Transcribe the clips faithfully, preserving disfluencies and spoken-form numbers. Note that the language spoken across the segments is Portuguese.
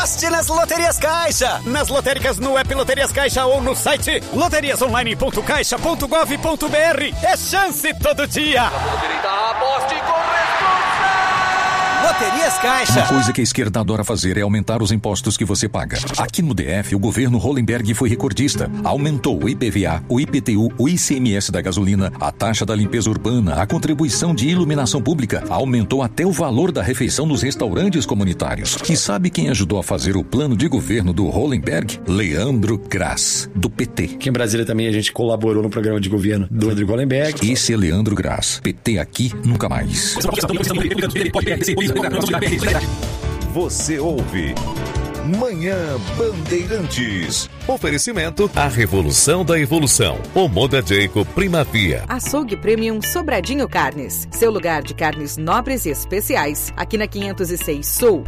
Aposte nas Loterias Caixa. Nas lotéricas no app Loterias Caixa ou no site loterias online ponto caixa ponto gov ponto br. É chance todo dia. Aposte com responsa. Loterias Caixa. Uma coisa que a esquerda adora fazer é aumentar os impostos que você paga. Aqui no D F, o governo Hollenberg foi recordista. Aumentou o I P V A, o I P T U, o I C M S da gasolina, a taxa da limpeza urbana, a contribuição de iluminação pública. Aumentou até o valor da refeição nos restaurantes comunitários. E sabe quem ajudou a fazer o plano de governo do Hollenberg? Leandro Grass, do P T. Aqui em Brasília também a gente colaborou no programa de governo do Rodrigo Hollenberg. Esse é Leandro Grass. P T aqui, nunca mais. Você ouve Manhã Bandeirantes. Oferecimento A Revolução da Evolução. O Moda Jacob Primavia. Açougue Premium Sobradinho Carnes. Seu lugar de carnes nobres e especiais. Aqui na quinhentos e seis Sul.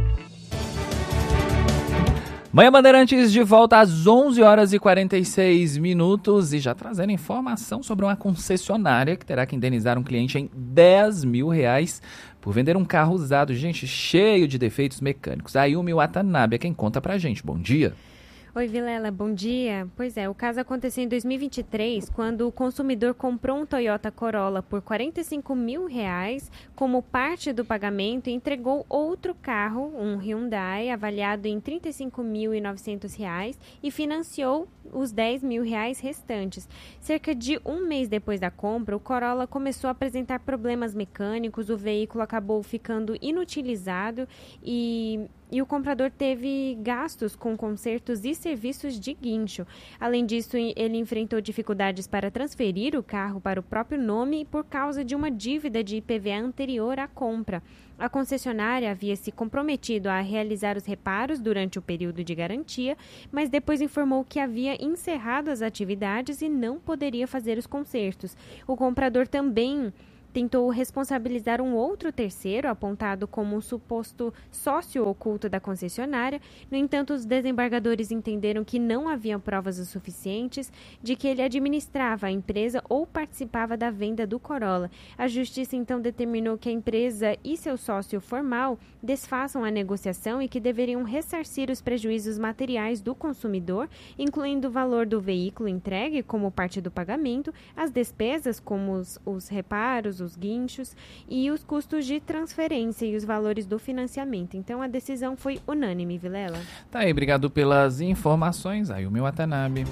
Manhã Bandeirantes de volta às onze horas e quarenta e seis minutos e já trazendo informação sobre uma concessionária que terá que indenizar um cliente em dez mil reais por vender um carro usado, gente, cheio de defeitos mecânicos. A Yumi Watanabe é quem conta pra gente. Bom dia. Oi, Vilela, bom dia. Pois é, o caso aconteceu em dois mil e vinte e três, quando o consumidor comprou um Toyota Corolla por quarenta e cinco mil reais como parte do pagamento e entregou outro carro, um Hyundai, avaliado em trinta e cinco mil e novecentos reais e financiou os dez mil reais restantes. Cerca de um mês depois da compra, o Corolla começou a apresentar problemas mecânicos, o veículo acabou ficando inutilizado e... E o comprador teve gastos com consertos e serviços de guincho. Além disso, ele enfrentou dificuldades para transferir o carro para o próprio nome por causa de uma dívida de I P V A anterior à compra. A concessionária havia se comprometido a realizar os reparos durante o período de garantia, mas depois informou que havia encerrado as atividades e não poderia fazer os consertos. O comprador também tentou responsabilizar um outro terceiro, apontado como um suposto sócio oculto da concessionária. No entanto, os desembargadores entenderam que não havia provas o suficientes de que ele administrava a empresa ou participava da venda do Corolla. A justiça, então, determinou que a empresa e seu sócio formal desfaçam a negociação e que deveriam ressarcir os prejuízos materiais do consumidor, incluindo o valor do veículo entregue como parte do pagamento, as despesas como os, os reparos, os guinchos e os custos de transferência e os valores do financiamento. Então, a decisão foi unânime, Vilela. Tá aí, obrigado pelas informações. Aí o meu Watanabe.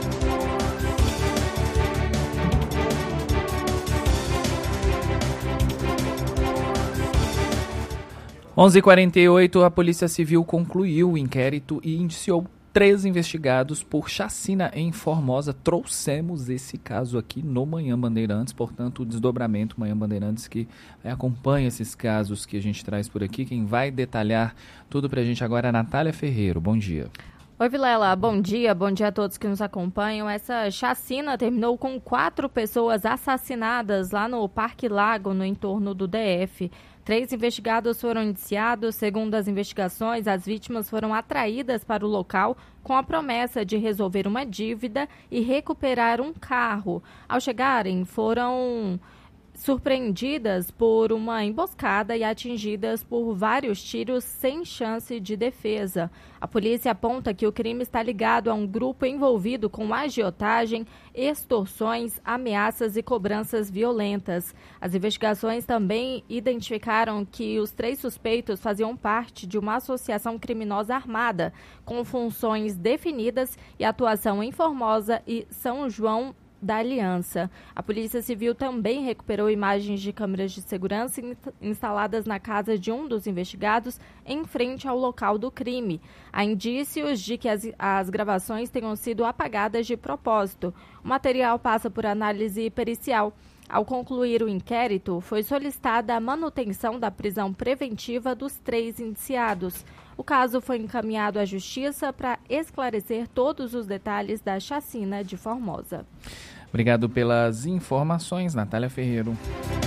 onze e quarenta e oito, a Polícia Civil concluiu o inquérito e indiciou três investigados por chacina em Formosa. Trouxemos esse caso aqui no Manhã Bandeirantes, portanto, o desdobramento Manhã Bandeirantes que acompanha esses casos que a gente traz por aqui. Quem vai detalhar tudo pra gente agora é a Natália Ferreiro. Bom dia. Oi, Vilela, bom dia, bom dia a todos que nos acompanham. Essa chacina terminou com quatro pessoas assassinadas lá no Parque Lago, no entorno do D F. Três investigados foram indiciados. Segundo as investigações, as vítimas foram atraídas para o local com a promessa de resolver uma dívida e recuperar um carro. Ao chegarem, foram surpreendidas por uma emboscada e atingidas por vários tiros sem chance de defesa. A polícia aponta que o crime está ligado a um grupo envolvido com agiotagem, extorsões, ameaças e cobranças violentas. As investigações também identificaram que os três suspeitos faziam parte de uma associação criminosa armada, com funções definidas e atuação em Formosa e São João da Aliança. A Polícia Civil também recuperou imagens de câmeras de segurança instaladas na casa de um dos investigados em frente ao local do crime. Há indícios de que as, as gravações tenham sido apagadas de propósito. O material passa por análise pericial. Ao concluir o inquérito, foi solicitada a manutenção da prisão preventiva dos três indiciados. O caso foi encaminhado à Justiça para esclarecer todos os detalhes da chacina de Formosa. Obrigado pelas informações, Natália Ferreiro.